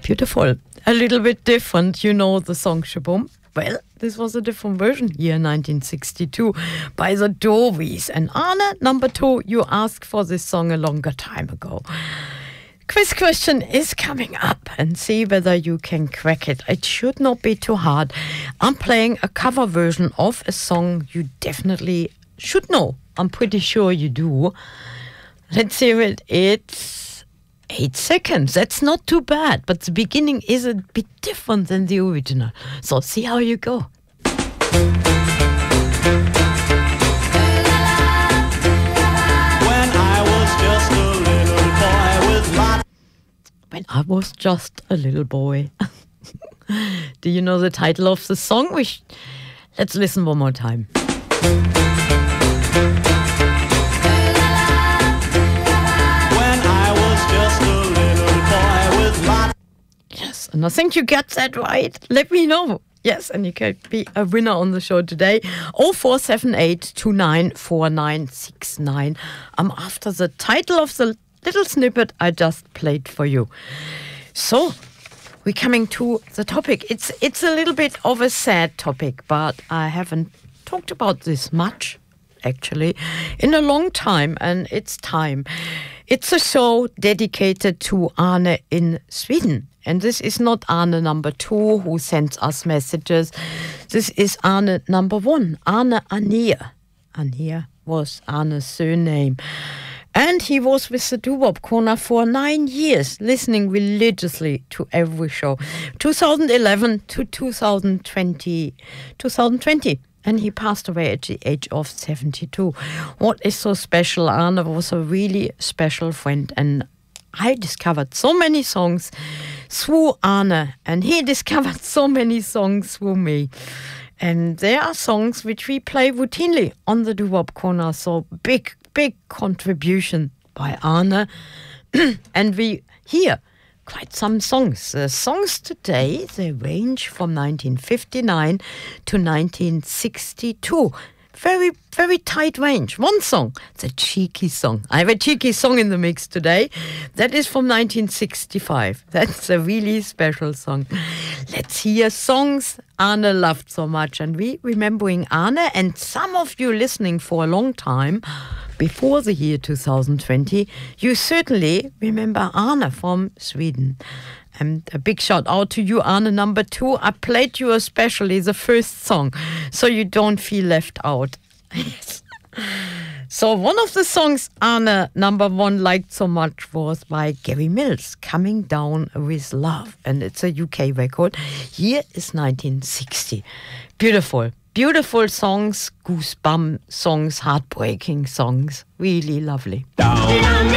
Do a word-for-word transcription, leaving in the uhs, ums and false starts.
Beautiful. A little bit different, you know the song Shaboom? Well, this was a different version here in nineteen sixty-two by the Dovies. And Arne, number two, you asked for this song a longer time ago. Quiz question is coming up and see whether you can crack it. It should not be too hard. I'm playing a cover version of a song you definitely should know. I'm pretty sure you do. Let's hear it. It's eight seconds. That's not too bad, but the beginning is a bit different than the original. So see how you go. When I was just a little boy. Do you know the title of the song? We sh- Let's listen one more time. When I was just a little boy with my... Yes, and I think you get that right. Let me know. Yes, and you can be a winner on the show today. oh four seven eight two nine four nine six nine. I'm after the title of the little snippet I just played for you. So, we're coming to the topic. It's it's a little bit of a sad topic, but I haven't talked about this much, actually, in a long time, and it's time. It's a show dedicated to Arne in Sweden. And this is not Arne number two who sends us messages. This is Arne number one, Arne Anier. Anier was Arne's surname. And he was with the Doo-Wop Corner for nine years, listening religiously to every show. twenty eleven to twenty twenty. twenty twenty. And he passed away at the age of seventy-two. What is so special? Arne was a really special friend. And I discovered so many songs through Arne. And he discovered so many songs through me. And there are songs which we play routinely on the Doo-Wop Corner. So big Big contribution by Arne. And we hear quite some songs. The songs today, they range from nineteen fifty-nine to nineteen sixty-two. Very, very tight range. One song, the Cheeky Song. I have a Cheeky Song in the mix today. That is from nineteen sixty-five. That's a really special song. Let's hear songs Arne loved so much. And we remembering Arne, and some of you listening for a long time, before the year two thousand twenty, you certainly remember Arne from Sweden. And a big shout out to you, Arne number two. I played you especially the first song, so you don't feel left out. Yes. So one of the songs Arne number one liked so much was by Gary Mills, Coming Down With Love. And it's a U K record. Here is nineteen sixty. Beautiful. Beautiful songs, goosebump songs, heartbreaking songs. Really lovely. Down.